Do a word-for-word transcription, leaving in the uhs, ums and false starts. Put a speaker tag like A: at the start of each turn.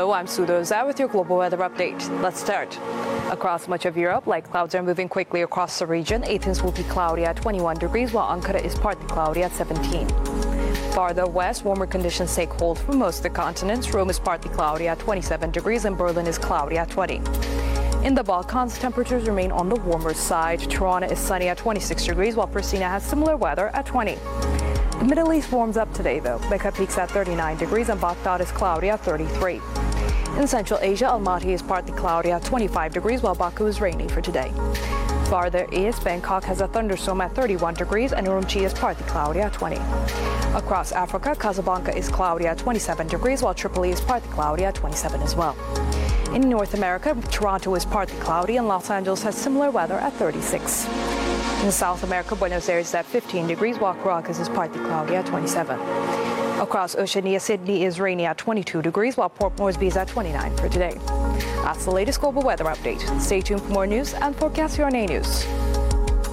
A: Hello, I'm Sudoza with your global weather update. Let's start. Across much of Europe, light clouds are moving quickly across the region. Athens will be cloudy at twenty-one degrees, while Ankara is partly cloudy at seventeen. Farther west, warmer conditions take hold for most of the continent. Rome is partly cloudy at twenty-seven degrees, and Berlin is cloudy at twenty. In the Balkans, temperatures remain on the warmer side. Tirana is sunny at twenty-six degrees, while Pristina has similar weather at twenty. The Middle East warms up today, though. Mecca peaks at thirty-nine degrees, and Baghdad is cloudy at thirty-three. In Central Asia, Almaty is partly cloudy at twenty-five degrees, while Baku is rainy for today. Farther east, Bangkok has a thunderstorm at thirty-one degrees, and Urumqi is partly cloudy at twenty. Across Africa, Casablanca is cloudy at twenty-seven degrees, while Tripoli is partly cloudy at twenty-seven as well. In North America, Toronto is partly cloudy, and Los Angeles has similar weather at thirty-six. In South America, Buenos Aires is at fifteen degrees, while Caracas is partly cloudy at twenty-seven. Across Oceania, Sydney is rainy at twenty-two degrees, while Port Moresby is at twenty-nine for today. That's the latest global weather update. Stay tuned for more news and forecast here on A News.